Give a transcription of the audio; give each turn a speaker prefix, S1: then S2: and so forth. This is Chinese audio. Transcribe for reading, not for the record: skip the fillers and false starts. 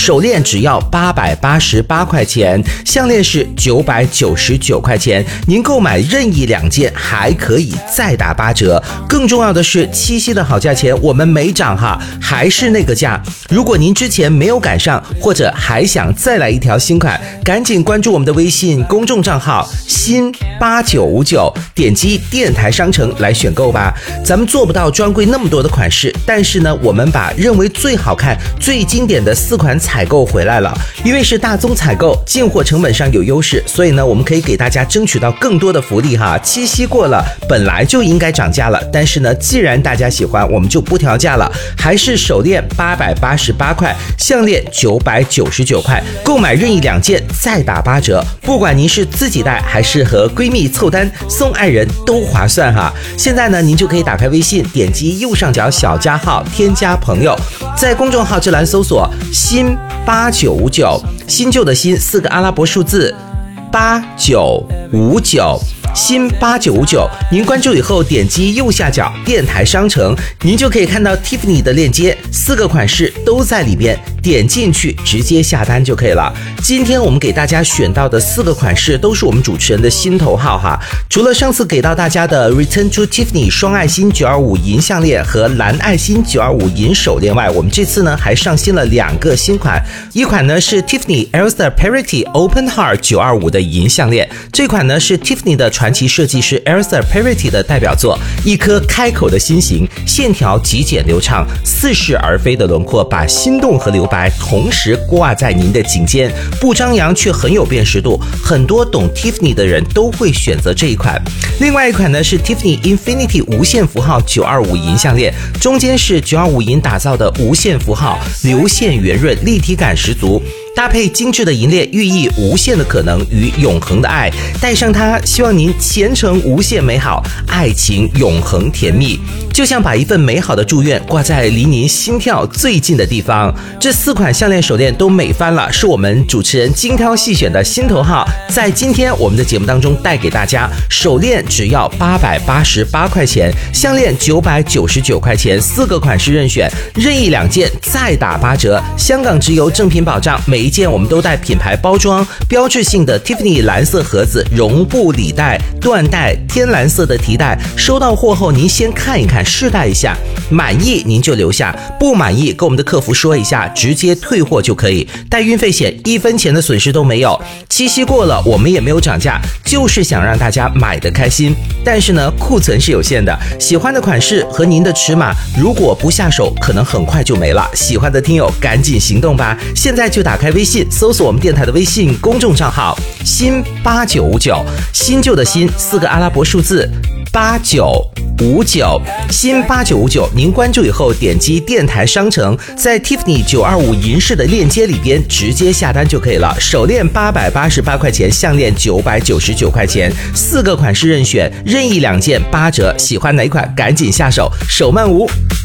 S1: 手链只要888块钱，项链是999块钱。您购买任意2件还可以再打8折。更重要的是，七夕的好价钱我们没涨哈，还是那个价。如果您之前没有赶上，或者还想再来一条新款，赶紧关注我们的微信公众账号新8959，点击电台商城来选购吧。咱们做不到专柜那么多的款式，但是呢，我们把认为最好看、最经典的4款采购回来了。因为是大宗采购，进货成本上有优势，所以呢，我们可以给大家争取到更多的福利哈。七夕过了，本来就应该涨价了，但是呢，既然大家喜欢，我们就不调价了，还是手链888块，项链999块，购买任意2件再打8折。不管您是自己戴还是和闺蜜凑单送爱人，都划算哈。现在呢，您就可以打开微信，点击右上角小加号，添加朋友，在公众号这栏搜索新8959，新旧的新4个阿拉伯数字8959。新8959，您关注以后点击右下角电台商城，您就可以看到 Tiffany 的链接，4个款式都在里边，点进去直接下单就可以了。今天我们给大家选到的4个款式都是我们主持人的心头号哈。除了上次给到大家的 Return to Tiffany 双爱心925银项链和蓝爱心925银手链外，我们这次呢还上新了2个新款，一款呢是 Tiffany Elsa Parity Open Heart 925的银项链，这款呢是 Tiffany 的传奇设计师 Elsa Parity 的代表作，一颗开口的心形，线条极简流畅，似是而非的轮廓把心动和留白同时挂在您的颈间，不张扬却很有辨识度，很多懂 Tiffany 的人都会选择这一款。另外一款呢是 Tiffany Infinity 无限符号925银项链，中间是925银打造的无限符号，流线圆润，立体感十足，搭配精致的银链，寓意无限的可能与永恒的爱。戴上它，希望您前程无限美好，爱情永恒甜蜜，就像把一份美好的祝愿挂在离您心跳最近的地方。这4款项链手链都美翻了，是我们主持人精挑细选的心头号，在今天我们的节目当中带给大家。手链只要888块钱，项链999块钱，4个款式任选，任意2件再打8折，香港直邮，正品保障，每一件我们都带品牌包装，标志性的 Tiffany 蓝色盒子，绒布里带、缎带、天蓝色的提带。收到货后您先看一看，试戴一下，满意您就留下，不满意跟我们的客服说一下，直接退货就可以，带运费险，1分钱的损失都没有。七夕过了，我们也没有涨价，就是想让大家买得开心。但是呢，库存是有限的，喜欢的款式和您的尺码，如果不下手，可能很快就没了。喜欢的听友赶紧行动吧，现在就打开微信，搜索我们电台的微信公众账号新8959，新旧的新4个阿拉伯数字8959，新8959，您关注以后点击电台商城，在 Tiffany 925银饰的链接里边直接下单就可以了。手链888块钱，项链999块钱，4个款式任选，任意2件8折，喜欢哪一款赶紧下手，手慢无。